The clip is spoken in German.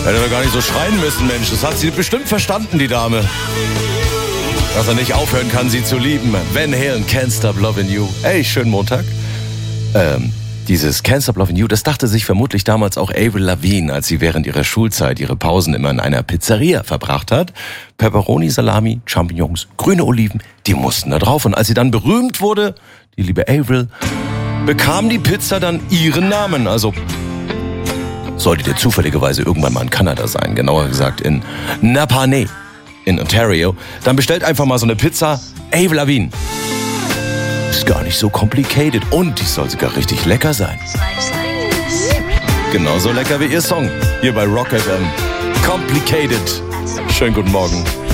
Hätte doch gar nicht so schreien müssen, Mensch. Das hat sie bestimmt verstanden, die Dame. Dass er nicht aufhören kann, sie zu lieben. Van Halen, Can't Stop Lovin' You. Ey, schönen Montag. Dieses Can't Stop Lovin' You, das dachte sich vermutlich damals auch Avril Lavigne, als sie während ihrer Schulzeit ihre Pausen immer in einer Pizzeria verbracht hat. Pepperoni, Salami, Champignons, grüne Oliven, die mussten da drauf. Und als sie dann berühmt wurde, die liebe Avril, bekam die Pizza dann ihren Namen. Also solltet ihr zufälligerweise irgendwann mal in Kanada sein, genauer gesagt in Napanee in Ontario, dann bestellt einfach mal so eine Pizza Avril Lavigne. Ist gar nicht so complicated und die soll sogar richtig lecker sein. Genauso lecker wie ihr Song hier bei Rock FM. Complicated. Schönen guten Morgen.